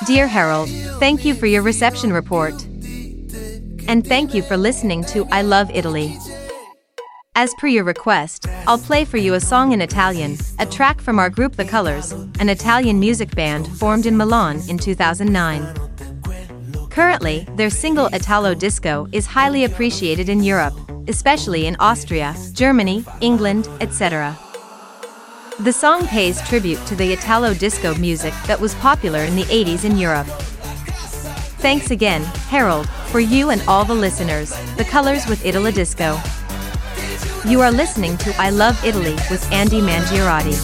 Dear Harold, thank you for your reception report. And thank you for listening to I Love Italy. As per your request, I'll play for you a song in Italian, a track from our group The Colors, an Italian music band formed in Milan in 2009. Currently, their single Italo Disco is highly appreciated in Europe, especially in Austria, Germany, England, etc. The song pays tribute to the Italo disco music that was popular in the 80s in Europe. Thanks again, Harold, for you and all the listeners. The Colors with Italo Disco. You are listening to I Love Italy with Andy Mangiarotti.